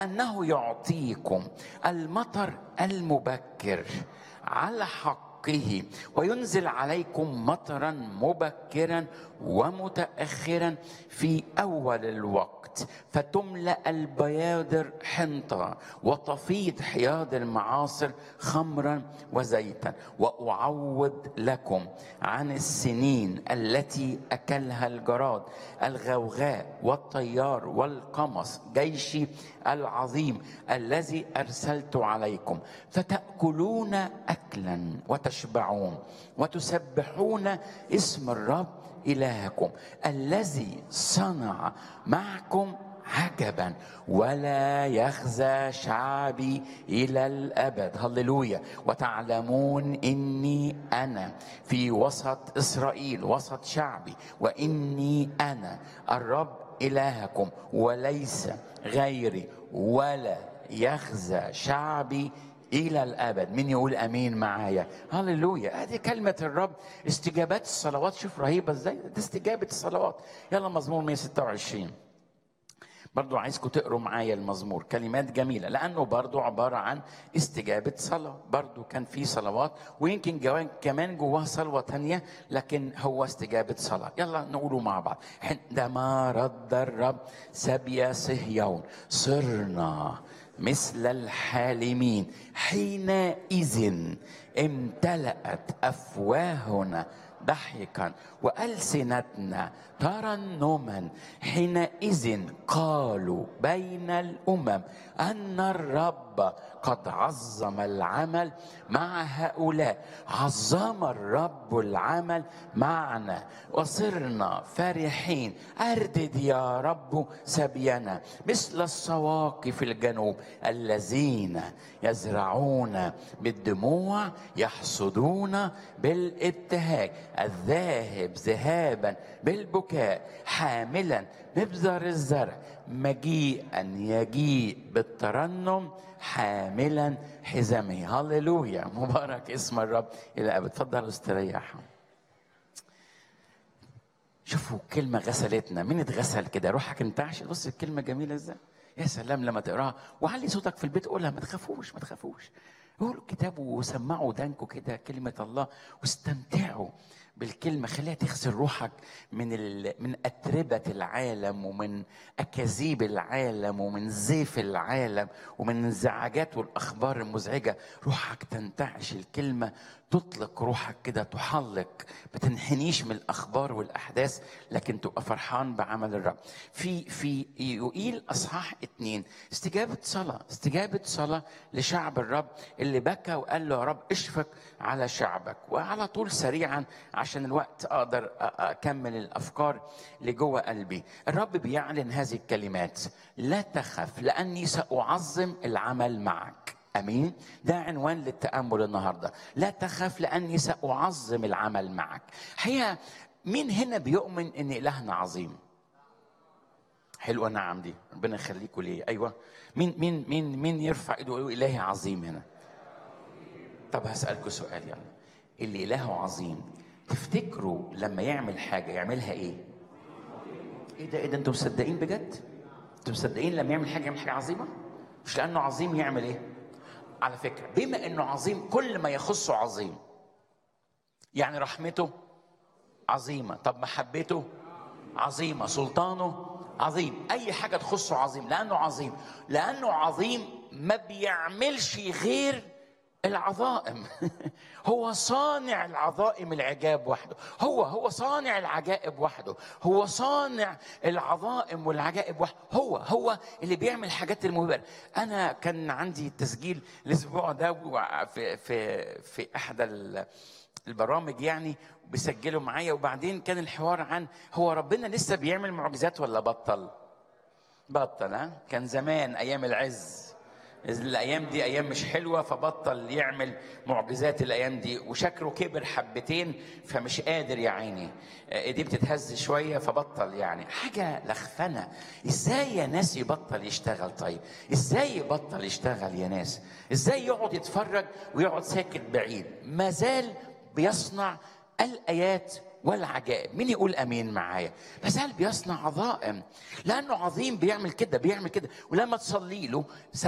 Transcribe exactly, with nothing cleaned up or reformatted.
أنه يعطيكم المطر المبكر على حقه، وينزل عليكم مطرا مبكرا ومتأخرا في أول الوقت، فتملأ البيادر حنطة وتفيض حياض المعاصر خمرا وزيتا. وأعوض لكم عن السنين التي أكلها الجراد الغوغاء والطيار والقمص جيشي العظيم الذي أرسلت عليكم، فتأكلون أكلا وتشبعون وتسبحون اسم الرب إلهكم الذي صنع معكم عجبا، ولا يخزى شعبي إلى الأبد. هللويا. وتعلمون إني أنا في وسط إسرائيل، وسط شعبي، وإني أنا الرب إلهكم وليس غيري، ولا يخزى شعبي إلى الأبد. مين يقول أمين معايا؟ هللويا. هذه كلمة الرب. استجابات الصلوات، شوف رهيبة إزاي، ده استجابة الصلوات. يلا مزمور مئة وستة وعشرين، برضو عايزكم تقروا معايا المزمور، كلمات جميلة لأنه برضو عبارة عن استجابة صلاة. برضو كان في صلوات ويمكن جوان كمان جواه صلوة تانية، لكن هو استجابة صلاة. يلا نقوله مع بعض. عندما رد الرب سبي صهيون صرنا مثل الحالمين، حينئذ امتلأت أفواهنا ضحكا وألسنتنا ترنما. حينئذ قالوا بين الأمم أن الرب قد عظم العمل مع هؤلاء. عظم الرب العمل معنا وصرنا فرحين. أردد يا رب سبينا مثل السواقي في الجنوب، الذين يزرعون بالدموع يحصدون بالابتهاج. الذاهب ذهابا بالبكاء حاملا مبذر الزرع، مجيئا يجيء بالترنم حاملا حزمه. هللويا. مبارك اسم الرب الى ابد. اتفضلوا استريحوا. شوفوا كلمه غسلتنا. مين اتغسل كده؟ روحك انتعش. بص الكلمه جميله ازاي. يا سلام لما تقراها وعلي صوتك في البيت قولها. ما تخافوش ما تخافوش. قولوا الكتاب وسمعوا ودانكم كده كلمه الله واستمتعوا بالكلمة. خليها تغسل روحك من ال... من أتربة العالم ومن أكاذيب العالم ومن زيف العالم ومن الانزعاجات والأخبار المزعجة. روحك تنتعش الكلمة، تطلق روحك كده، تحلق، ما تنحنيش من الأخبار والأحداث، لكن تبقى فرحان بعمل الرب. في في يقيل أصحاح اتنين استجابة صلاة، استجابة صلاة لشعب الرب اللي بكى وقال له يا رب اشفق على شعبك. وعلى طول سريعا عشان الوقت أقدر أكمل الأفكار اللي جوه قلبي. الرب بيعلن هذه الكلمات: لا تخف لأني سأعظم العمل معك. أمين. ده عنوان للتأمل النهاردة. لا تخف لأني سأعظم العمل معك. هي مين هنا بيؤمن إن إلهنا عظيم؟ حلوة نعم دي. ربنا يخليكم ليه. أيوة. مين مين مين مين يرفع إيده ويقول إلهي عظيم هنا؟ طب هسألكم سؤال. يعني اللي إلهه عظيم تفتكروا لما يعمل حاجة يعملها إيه؟ إيه ده؟ إيه ده؟ أنتم مصدقين بجد؟ أنتم مصدقين لما يعمل حاجة يعمل حاجة عظيمة؟ مش لأنه عظيم يعمل إيه؟ على فكرة بما إنه عظيم كل ما يخصه عظيم. يعني رحمته عظيمة، طب محبته عظيمة، سلطانه عظيم، أي حاجة تخصه عظيم لأنه عظيم. لأنه عظيم ما بيعملش غير العظائم. هو صانع العظائم العجاب وحده. هو هو صانع العجائب وحده. هو صانع العظائم والعجائب وحده. هو هو اللي بيعمل حاجات المبهرة. أنا كان عندي تسجيل الأسبوع ده في في في أحد البرامج يعني بيسجلوا معايا، وبعدين كان الحوار عن هو ربنا لسه بيعمل معجزات ولا بطل؟ بطل. ها كان زمان أيام العز. الأيام دي أيام مش حلوة فبطل يعمل معجزات الأيام دي، وشكله كبر حبتين فمش قادر يا عيني، ايديه بتتهز شوية فبطل. يعني حاجة لخفنة. إزاي يا ناس يبطل يشتغل؟ طيب إزاي يبطل يشتغل يا ناس؟ إزاي يقعد يتفرج ويقعد ساكت بعيد؟ ما زال بيصنع الآيات والعجائب. مين يقول امين معايا؟ لازال بيصنع عظائم، لانه عظيم بيعمل كده بيعمل كده. ولما تصلي له